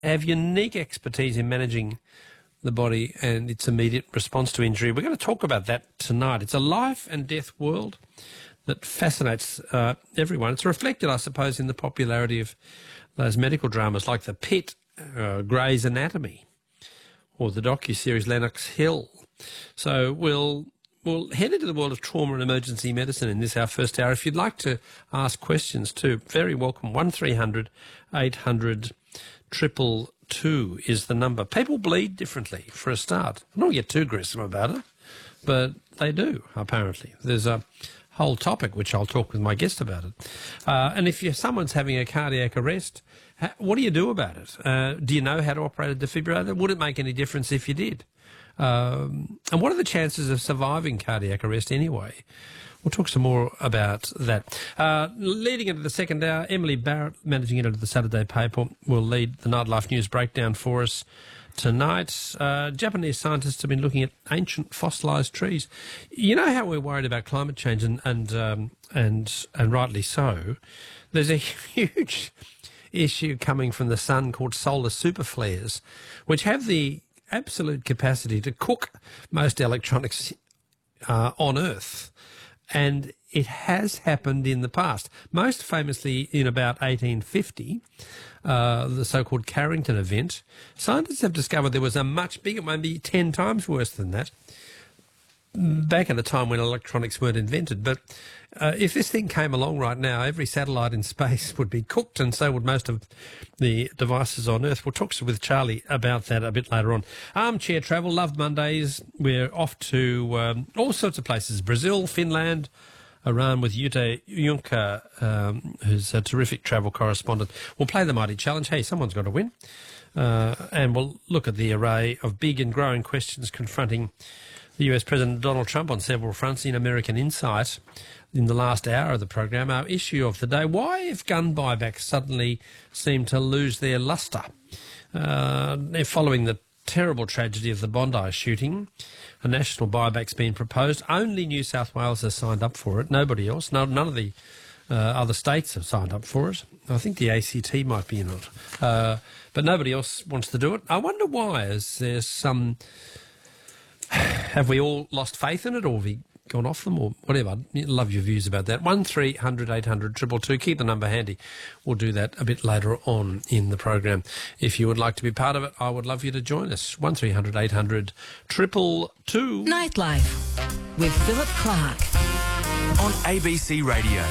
have unique expertise in managing the body and its immediate response to injury. We're going to talk about that tonight. It's a life and death world that fascinates everyone. It's reflected, I suppose, in the popularity of those medical dramas like The Pit, Grey's Anatomy, or the docu-series Lennox Hill. So we'll head into the world of trauma and emergency medicine in this, our first hour. If you'd like to ask questions too, very welcome. 1300 800 222 is the number. People bleed differently, for a start. I don't get too aggressive about it, but they do, apparently. There's a whole topic which I'll talk with my guest about it. And if someone's having a cardiac arrest, what do you do about it? Do you know how to operate a defibrillator? Would it make any difference if you did? And what are the chances of surviving cardiac arrest anyway? We'll talk some more about that. Leading into the second hour, Emily Barrett, managing editor of the Saturday Paper, will lead the Nightlife News breakdown for us tonight. Japanese scientists have been looking at ancient fossilised trees. You know how we're worried about climate change, and rightly so. There's a huge issue coming from the sun called solar superflares, which have the absolute capacity to cook most electronics on Earth. And it has happened in the past, most famously in about 1850, the so-called Carrington event. Scientists have discovered there was a much bigger, maybe 10 times worse than that, back at a time when electronics weren't invented. But if this thing came along right now, every satellite in space would be cooked, and so would most of the devices on Earth. We'll talk with Charlie about that a bit later on. Armchair travel, loved Mondays. We're off to all sorts of places: Brazil, Finland, Iran, with Jutta Juncker, who's a terrific travel correspondent. We'll play the Mighty Challenge. Hey, someone's got to win. And we'll look at the array of big and growing questions confronting the US President Donald Trump on several fronts in American Insight. In the last hour of the program, our issue of the day: why have gun buybacks suddenly seemed to lose their lustre? Following the terrible tragedy of the Bondi shooting, a national buyback's been proposed. Only New South Wales has signed up for it. Nobody else. None of the other states have signed up for it. I think the ACT might be in it. But nobody else wants to do it. I wonder why. Is there some... Have we all lost faith in it, or have we gone off them, or whatever? I'd love your views about that. 1300 800 222. Keep the number handy. We'll do that a bit later on in the program. If you would like to be part of it, I would love you to join us. 1300 800 222. Nightlife with Philip Clark on ABC Radio.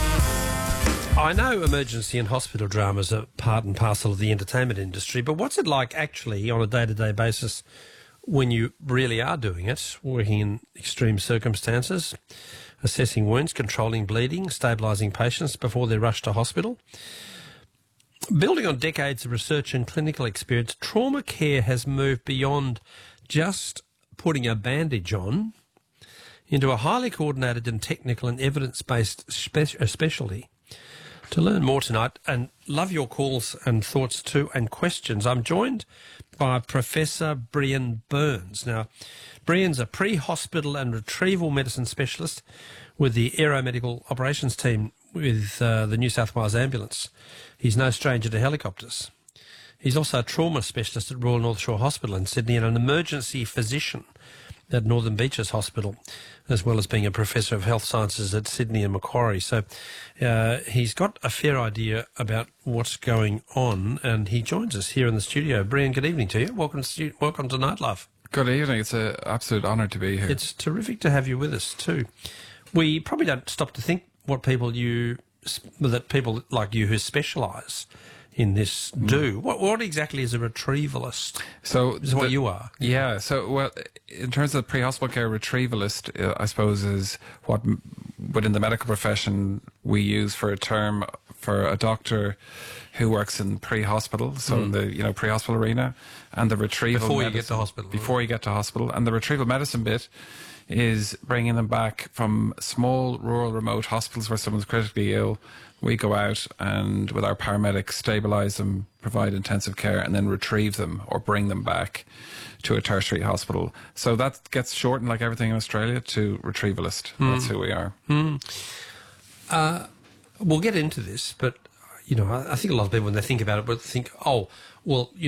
I know emergency and hospital dramas are part and parcel of the entertainment industry, but what's it like actually on a day-to-day basis when you really are doing it, working in extreme circumstances, assessing wounds, controlling bleeding, stabilising patients before they're rushed to hospital? Building on decades of research and clinical experience, trauma care has moved beyond just putting a bandage on into a highly coordinated and technical and evidence-based specialty. To learn more tonight, and love your calls and thoughts too, and questions, I'm joined by Professor Brian Burns. Now, Brian's a pre-hospital and retrieval medicine specialist with the Aeromedical Operations Team with the New South Wales Ambulance. He's no stranger to helicopters. He's also a trauma specialist at Royal North Shore Hospital in Sydney and an emergency physician at Northern Beaches Hospital, as well as being a professor of health sciences at Sydney and Macquarie. So he's got a fair idea about what's going on, and he joins us here in the studio. Brian, good evening to you. Welcome to Nightlife. Good evening. It's an absolute honour to be here. It's terrific to have you with us too. We probably don't stop to think that people like you who specialise in this do. What exactly is a retrievalist? So is what you are. Yeah. So, well, in terms of pre-hospital care, retrievalist, I suppose, is what within the medical profession we use for a term for a doctor who works in pre-hospital, so in the pre-hospital arena, and the retrieval before you get to hospital. Before you get to hospital, and the retrieval medicine bit is bringing them back from small, rural, remote hospitals where someone's critically ill. We go out and, with our paramedics, stabilise them, provide intensive care, and then retrieve them or bring them back to a tertiary hospital. So that gets shortened, like everything in Australia, to retrievalist. That's who we are. We'll get into this, but, I think a lot of people, when they think about it, will think,